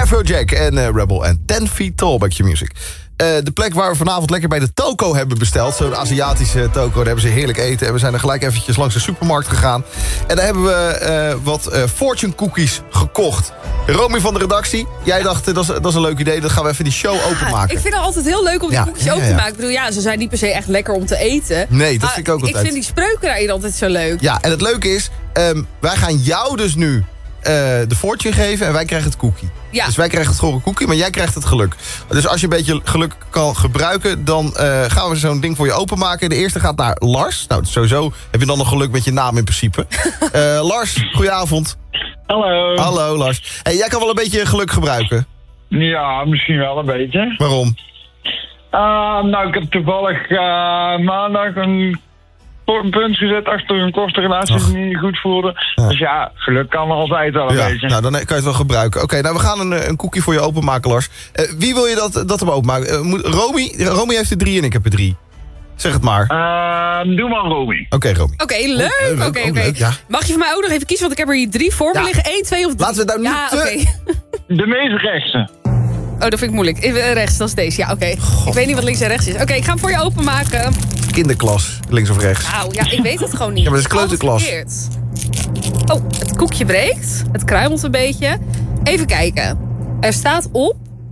Afrojack en Rebel en 10 Feet Tall bij Q-Music. De plek waar we vanavond lekker bij de toko hebben besteld. Zo'n Aziatische toko, daar hebben ze heerlijk eten. En we zijn er gelijk eventjes langs de supermarkt gegaan. En daar hebben we wat fortune cookies gekocht. Romy van de redactie, jij dacht dat is een leuk idee. Dat gaan we even die show openmaken. Ik vind het altijd heel leuk om die koekjes open te maken. Ik bedoel, ze zijn niet per se echt lekker om te eten. Nee, dat vind ik ook altijd. Ik vind die spreuken daarin altijd zo leuk. Ja, en het leuke is, wij gaan jou dus nu de fortune geven en wij krijgen het cookie. Ja. Dus wij krijgen het gore cookie, maar jij krijgt het geluk. Dus als je een beetje geluk kan gebruiken, dan gaan we zo'n ding voor je openmaken. De eerste gaat naar Lars. Nou, sowieso heb je dan nog geluk met je naam in principe. Lars, goedenavond. Hallo. Hallo, Lars. Hey, jij kan wel een beetje geluk gebruiken. Ja, misschien wel een beetje. Waarom? Nou, ik heb toevallig maandag een punt gezet achter een korte relatie die me niet goed voelde. Ja. Dus ja, geluk kan altijd wel een beetje. Nou, dan kan je het wel gebruiken. Oké, nou, we gaan een cookie voor je openmaken, Lars. Wie wil je dat hem openmaken? Romy heeft er 3 en ik heb er 3. Zeg het maar. Doe maar Romy. Oké, Romy. Oké, leuk. Oké. Leuk, ja. Mag je voor mij ook nog even kiezen, want ik heb er hier 3 voor me liggen. 1, 2 of 3. Laten we het nou niet De meest rechtse. Oh, dat vind ik moeilijk. Even rechts, dat is deze. Ja, oké. Ik weet niet wat links en rechts is. Oké, ik ga hem voor je openmaken. Kinderklas, links of rechts. Nou, ja, ik weet het gewoon niet. Ja, maar dat is kleuterklas. Oh, het koekje breekt. Het kruimelt een beetje. Even kijken. Er staat op...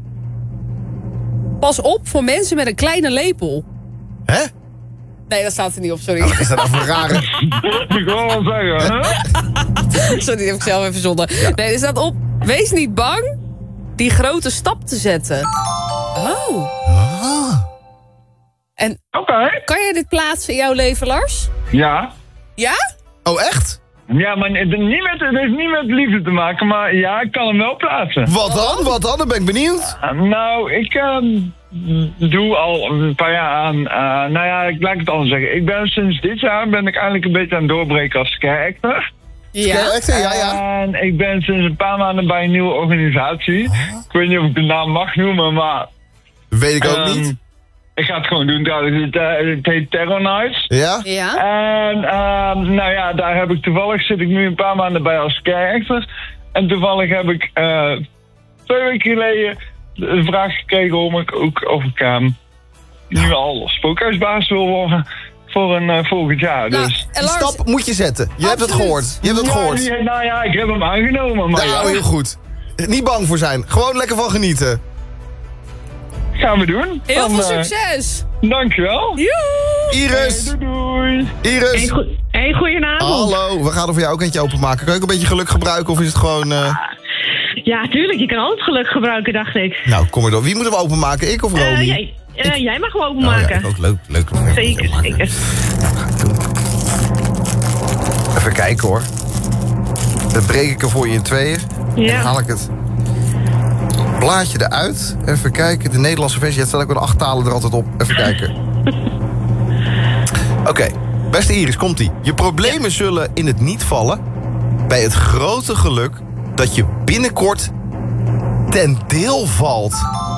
Pas op voor mensen met een kleine lepel. Hè? Nee, dat staat er niet op, sorry. Nou, wat is dat nou voor rare... Ik wil wel zeggen, hè? Sorry, die heb ik zelf even verzonnen. Ja. Nee, er staat op... Wees niet bang die grote stap te zetten. Oh. En kan jij dit plaatsen in jouw leven, Lars? Ja. Ja? Oh, echt? Ja, maar het heeft niet met liefde te maken, maar ja, ik kan hem wel plaatsen. Wat dan? Wat dan? Dan ben ik benieuwd. Nou, ik doe al een paar jaar aan... nou ja, ik laat het anders zeggen. Ik ben sinds dit jaar eigenlijk een beetje aan het doorbreken als scare actor. Ja. En ik ben sinds een paar maanden bij een nieuwe organisatie. Ik weet niet of ik de naam mag noemen, maar... Weet ik ook niet. Ik ga het gewoon doen trouwens. Het heet Terror Nights. Ja? Ja. En nou ja, daar zit ik nu een paar maanden bij als scare actor. En toevallig heb ik 2 weken geleden de vraag gekregen of ik nu al spookhuisbaas wil worden voor een volgend jaar. Nou, dus. Die stap moet je zetten. Je hebt het gehoord. Nou ja, ik heb hem aangenomen. Maar nou, heel goed. Niet bang voor zijn. Gewoon lekker van genieten. Gaan we doen. Heel veel succes. Dankjewel. Joe. Iris. Doei. Iris. Hey, goedenavond. Hallo, we gaan er voor jou ook eentje openmaken. Kan je ook een beetje geluk gebruiken of is het gewoon... Ja, tuurlijk. Je kan altijd geluk gebruiken, dacht ik. Nou, kom maar door. Wie moeten we openmaken? Ik of Romy? Jij mag hem openmaken. Ja, ook leuk. Zeker. Even kijken hoor. Dan breek ik er voor je in 2. Ja. En haal ik het blaadje eruit. Even kijken. De Nederlandse versie. Het staat ook wel 8 talen er altijd op. Even kijken. Oké. Beste Iris, komt-ie. Je problemen zullen in het niet vallen bij het grote geluk dat je binnenkort ten deel valt.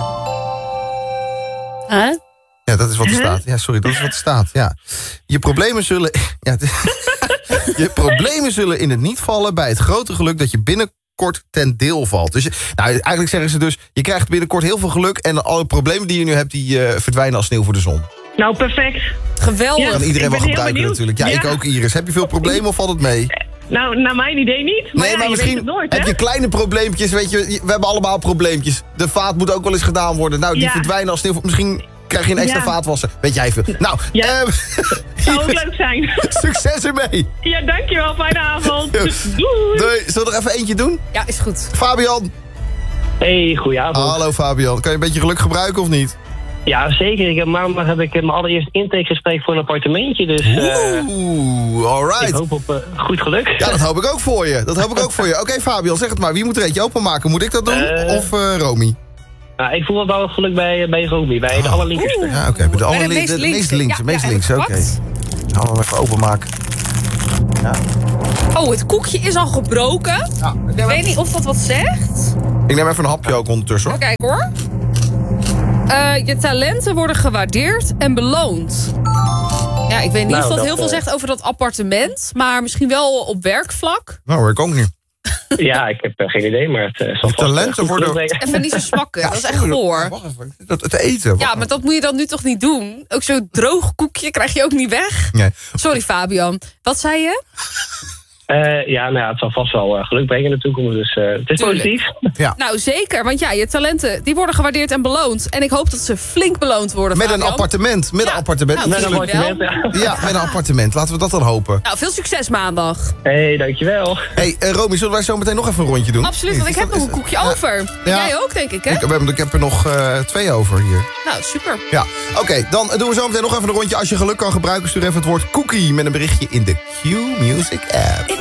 Huh? Ja, dat is wat er staat. Ja, sorry, dat is wat er staat. Ja. Je problemen zullen... Ja, je problemen zullen in het niet vallen bij het grote geluk dat je binnenkort ten deel valt. Dus eigenlijk zeggen ze dus, je krijgt binnenkort heel veel geluk en alle problemen die je nu hebt, die verdwijnen als sneeuw voor de zon. Nou, perfect. Geweldig. Dat kan iedereen wel gebruiken natuurlijk. Ja, ik ook, Iris. Heb je veel problemen of valt het mee? Nou, naar mijn idee niet. Maar nee, maar misschien weet het nooit, heb je kleine probleempjes. Weet je, we hebben allemaal probleempjes. De vaat moet ook wel eens gedaan worden. Nou, die verdwijnen als sneeuw. Misschien krijg je een extra vaatwasser. Weet jij veel. Nou, zou ook leuk zijn. Succes ermee. Ja, dankjewel. Fijne avond. Doei. Doei. Zullen we er even eentje doen? Ja, is goed. Fabian. Hey, goedenavond. Hallo Fabian. Kan je een beetje geluk gebruiken of niet? Ja, zeker. Maandag heb ik mijn allereerste intakegesprek voor een appartementje. Dus alright. Ik hoop op goed geluk. Ja, dat hoop ik ook voor je. Oké, Fabian, zeg het maar. Wie moet er eentje openmaken? Moet ik dat doen? Of Romy? Nou, ik voel wel geluk bij Romy, bij de allerlinkerste. Ja, oké. Bij de meest linkse. Oké. Gaan we hem even openmaken. Ja. Oh, het koekje is al gebroken. Ja, ik weet niet of dat wat zegt. Ik neem even een hapje ook ondertussen. Even kijken hoor. Je talenten worden gewaardeerd en beloond. Ja, ik weet niet of dat heel veel zegt over dat appartement. Maar misschien wel op werkvlak. Nou, hoor ik ook niet. Ja, ik heb geen idee, maar het zal vast talenten goed worden- geluk brengen. Even niet zo smakken, dat is echt goor. Wacht even, het eten. Ja, maar dat moet je dan nu toch niet doen? Ook zo'n droog koekje krijg je ook niet weg? Nee. Sorry Fabian. Wat zei je? Het zal vast wel geluk brengen in de toekomst. Dus het is Tuurlijk. positief. Nou, zeker. Want ja, je talenten die worden gewaardeerd en beloond. En ik hoop dat ze flink beloond worden, Met een Fabian. appartement. Met een Ja. appartement. Nou, Met een misschien wel. appartement, ja. Ja, met een appartement. Laten we dat dan hopen. Nou, veel succes maandag. Hey, dankjewel. Hey, Romy, zullen wij zo meteen nog even een rondje doen? Absoluut, want ik heb nog een koekje over. En Ja. jij ook, denk ik, hè? Ik heb er nog 2 over hier. Nou, super. Ja, oké, dan doen we zo meteen nog even een rondje. Als je geluk kan gebruiken, stuur even het woord cookie met een berichtje in de Q-Music app.